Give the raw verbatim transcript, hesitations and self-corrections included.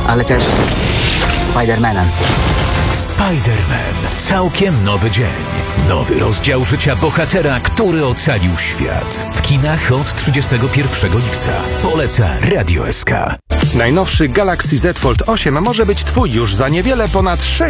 ale też Spider-Manem. Spider-Man. Całkiem nowy dzień. Nowy rozdział życia bohatera, który ocalił świat. W kinach od trzydziestego pierwszego lipca. Poleca Radio S K. Najnowszy Galaxy Z Fold osiem może być Twój już za niewiele ponad sześć